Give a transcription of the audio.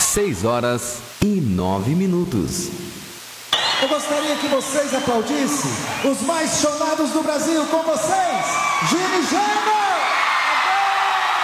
6h09. Eu gostaria que vocês aplaudissem os mais chorados do Brasil com vocês.